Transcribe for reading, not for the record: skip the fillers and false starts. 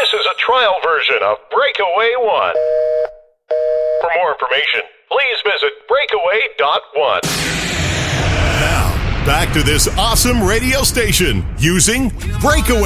This is a trial version of Breakaway One. For more information, please visit breakaway.one. Now, back to this awesome radio station using Breakaway.